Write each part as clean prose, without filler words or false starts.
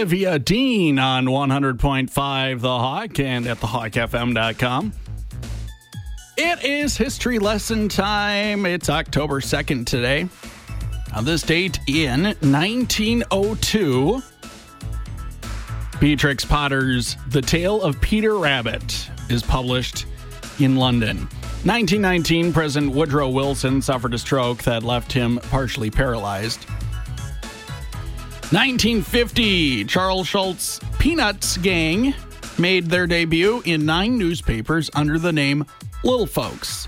Olivia Dean on 100.5 The Hawk and at thehawkfm.com. It is history lesson time. It's October 2nd today. On this date in 1902, Beatrix Potter's The Tale of Peter Rabbit is published in London. 1919, President Woodrow Wilson suffered a stroke that left him partially paralyzed. 1950, Charles Schulz's Peanuts Gang made their debut in 9 newspapers under the name Little Folks.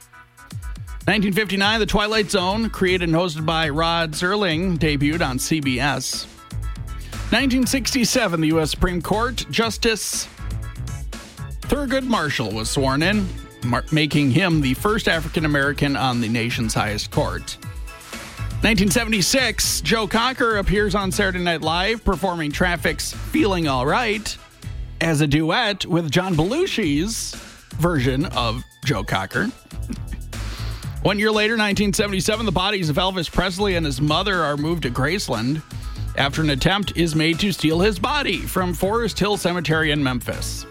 1959, The Twilight Zone, created and hosted by Rod Serling, debuted on CBS. 1967, the U.S. Supreme Court Justice Thurgood Marshall was sworn in, making him the first African American on the nation's highest court. 1976, Joe Cocker appears on Saturday Night Live performing Traffic's Feeling All Right as a duet with John Belushi's version of Joe Cocker. 1 year later, 1977, the bodies of Elvis Presley and his mother are moved to Graceland after an attempt is made to steal his body from Forest Hill Cemetery in Memphis.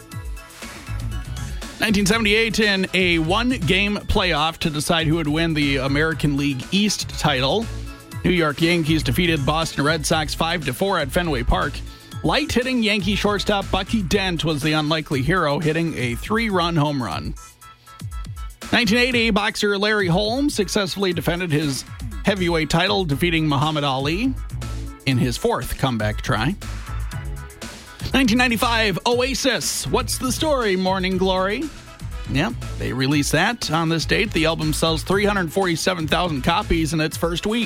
1978, in a one-game playoff to decide who would win the American League East title, New York Yankees defeated Boston Red Sox 5-4 at Fenway Park. Light-hitting Yankee shortstop Bucky Dent was the unlikely hero, hitting a 3-run home run. 1980, boxer Larry Holmes successfully defended his heavyweight title, defeating Muhammad Ali in his 4th comeback try. 1995, Oasis, What's the Story, Morning Glory. Yep, they released that on this date. The album sells 347,000 copies in its first week.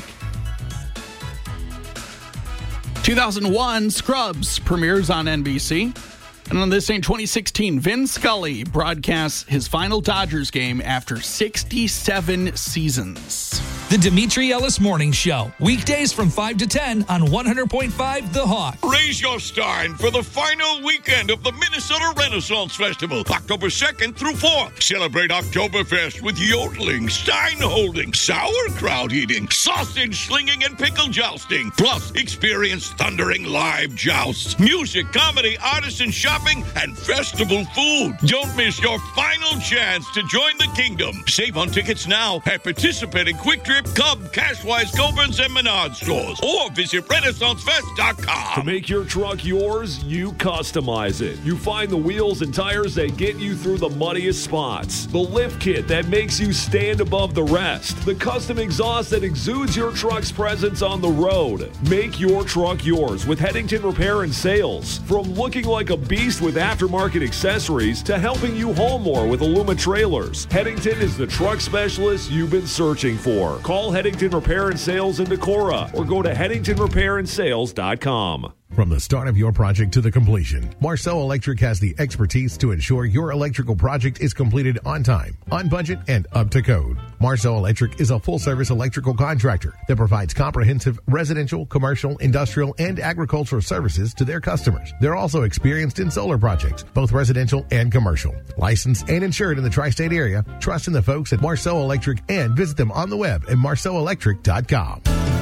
2001, Scrubs premieres on NBC. And on this day in 2016, Vin Scully broadcasts his final Dodgers game after 67 seasons. The Dimitri Ellis Morning Show. Weekdays from 5 to 10 on 100.5 The Hawk. Raise your stein for the final weekend of the Minnesota Renaissance Festival, October 2nd through 4th. Celebrate Oktoberfest with yodeling, stein holding, sauerkraut eating, sausage slinging, and pickle jousting. Plus, experience thundering live jousts, music, comedy, artisan shopping, and festival food. Don't miss your final chance to join the kingdom. Save on tickets now at participating Quick Trip, Cub, Cashwise, Coborn's, and Menard stores, or visit RenaissanceFest.com. To make your truck yours, you customize it. You find the wheels and tires that get you through the muddiest spots, the lift kit that makes you stand above the rest, the custom exhaust that exudes your truck's presence on the road. Make your truck yours with Headington Repair and Sales. From looking like a beast with aftermarket accessories to helping you haul more with Illuma trailers, Headington is the truck specialist you've been searching for. Call Headington Repair and Sales in Decorah or go to HeadingtonRepairandSales.com. From the start of your project to the completion, Marceau Electric has the expertise to ensure your electrical project is completed on time, on budget, and up to code. Marceau Electric is a full-service electrical contractor that provides comprehensive residential, commercial, industrial, and agricultural services to their customers. They're also experienced in solar projects, both residential and commercial. Licensed and insured in the tri-state area, trust in the folks at Marceau Electric and visit them on the web at marceauelectric.com.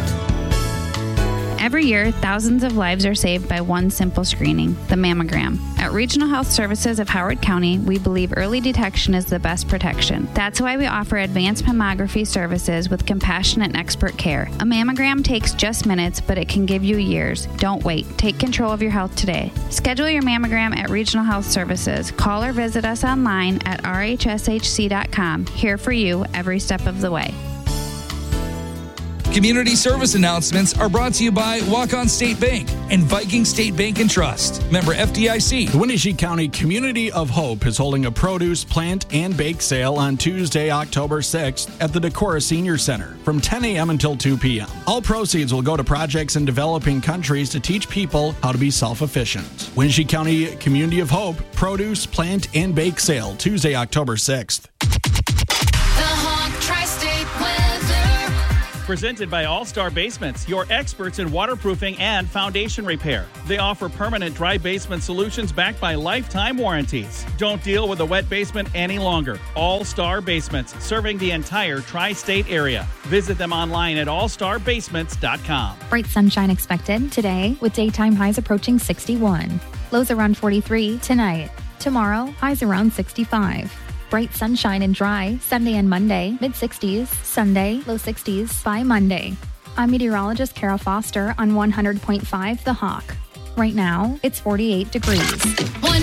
Every year, thousands of lives are saved by one simple screening, the mammogram. At Regional Health Services of Howard County, we believe early detection is the best protection. That's why we offer advanced mammography services with compassionate and expert care. A mammogram takes just minutes, but it can give you years. Don't wait. Take control of your health today. Schedule your mammogram at Regional Health Services. Call or visit us online at rhshc.com. Here for you every step of the way. Community service announcements are brought to you by Walk-On State Bank and Viking State Bank and Trust. Member FDIC. The Winnebago County Community of Hope is holding a produce, plant, and bake sale on Tuesday, October 6th at the Decorah Senior Center from 10 a.m. until 2 p.m. All proceeds will go to projects in developing countries to teach people how to be self-efficient. Winnebago County Community of Hope produce, plant, and bake sale Tuesday, October 6th. The Hawk Tri-State Weather. Presented by All-Star Basements, your experts in waterproofing and foundation repair. They offer permanent dry basement solutions backed by lifetime warranties. Don't deal with a wet basement any longer. All-Star Basements, serving the entire tri-state area. Visit them online at allstarbasements.com. Bright sunshine expected today with daytime highs approaching 61. Lows around 43 tonight. Tomorrow, highs around 65. Bright sunshine and dry Sunday and Monday, mid-60s. Sunday, low 60s by Monday. I'm meteorologist Kara Foster on 100.5 The Hawk. Right now, it's 48 degrees.